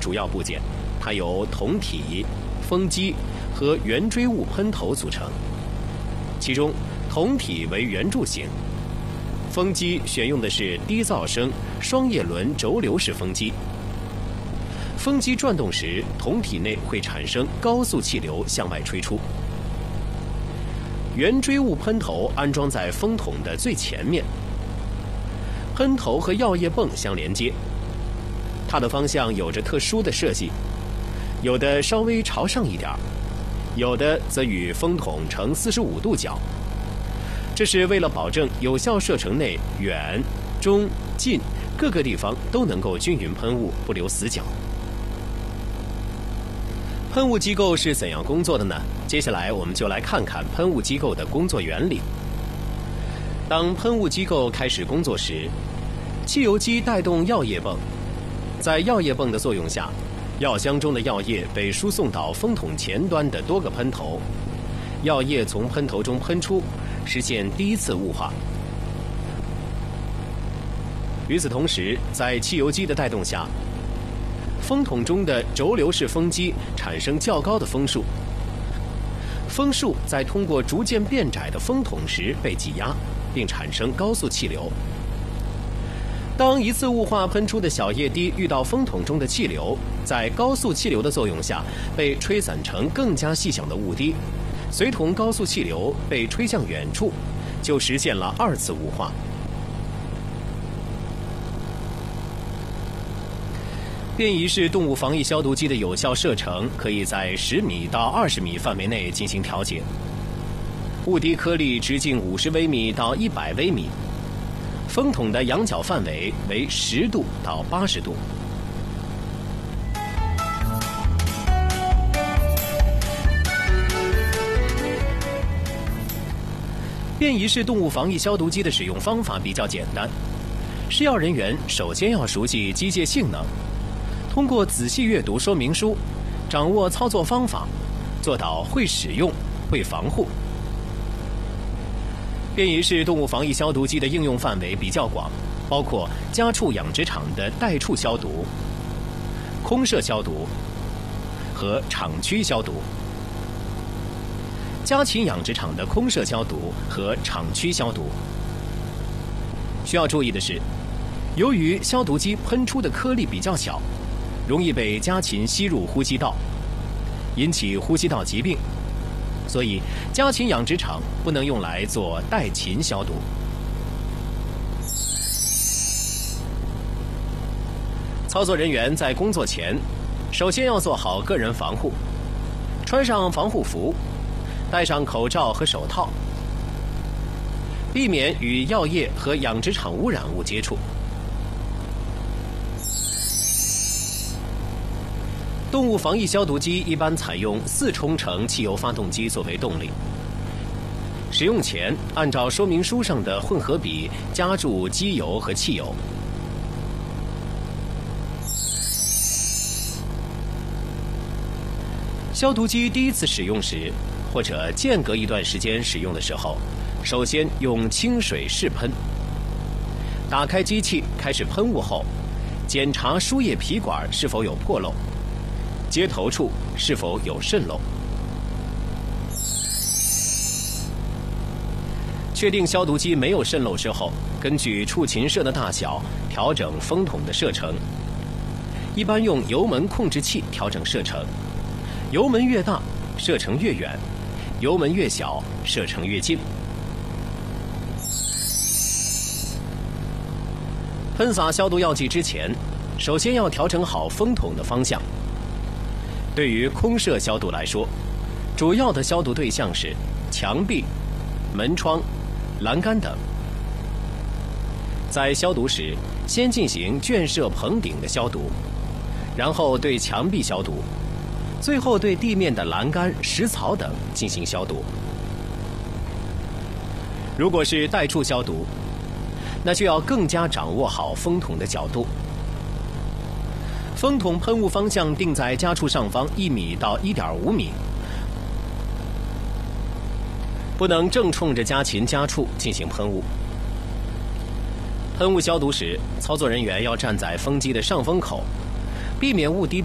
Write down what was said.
主要部件，它由筒体、风机和圆锥物喷头组成。其中，筒体为圆柱形，风机选用的是低噪声双叶轮轴流式风机。风机转动时，筒体内会产生高速气流向外吹出。圆锥物喷头安装在风筒的最前面，喷头和药液泵相连接。它的方向有着特殊的设计，有的稍微朝上一点，有的则与风筒呈45度角。这是为了保证有效射程内远、中、近各个地方都能够均匀喷雾，不留死角。喷雾机构是怎样工作的呢？接下来我们就来看看喷雾机构的工作原理。当喷雾机构开始工作时，汽油机带动药液泵，在药液泵的作用下，药箱中的药液被输送到风筒前端的多个喷头，药液从喷头中喷出，实现第一次雾化。与此同时，在汽油机的带动下，风筒中的轴流式风机产生较高的风速，风速在通过逐渐变窄的风筒时被挤压，并产生高速气流。当一次雾化喷出的小液滴遇到风筒中的气流，在高速气流的作用下被吹散成更加细小的雾滴，随同高速气流被吹向远处，就实现了二次雾化。便宜式动物防疫消毒机的有效射程可以在10米到20米范围内进行调节，雾滴颗粒直径50微米到100微米，风筒的仰角范围为10度到80度。便宜式动物防疫消毒机的使用方法比较简单，试药人员首先要熟悉机械性能，通过仔细阅读说明书，掌握操作方法，做到会使用、会防护。便宜式动物防疫消毒机的应用范围比较广，包括家畜养殖场的带畜消毒、空舍消毒和厂区消毒。家禽养殖场的空舍消毒和厂区消毒。需要注意的是，由于消毒机喷出的颗粒比较小，容易被家禽吸入呼吸道，引起呼吸道疾病，所以家禽养殖场不能用来做带禽消毒。操作人员在工作前，首先要做好个人防护，穿上防护服，戴上口罩和手套，避免与药液和养殖场污染物接触。动物防疫消毒机一般采用4冲程汽油发动机作为动力。使用前，按照说明书上的混合比加注机油和汽油。消毒机第一次使用时，或者间隔一段时间使用的时候，首先用清水试喷。打开机器开始喷雾后，检查输液皮管是否有破漏，接头处是否有渗漏。确定消毒机没有渗漏之后，根据畜禽舍的大小调整风筒的射程。一般用油门控制器调整射程，油门越大，射程越远；油门越小，射程越近。喷洒消毒药剂之前，首先要调整好风筒的方向。对于空舍消毒来说，主要的消毒对象是墙壁、门窗、栏杆等。在消毒时，先进行圈舍棚顶的消毒，然后对墙壁消毒，最后对地面的栏杆、食草等进行消毒。如果是带畜消毒，那就要更加掌握好风筒的角度。风筒喷雾方向定在家畜上方1米到1.5米，不能正冲着家禽家畜进行喷雾。喷雾消毒时，操作人员要站在风机的上风口，避免雾滴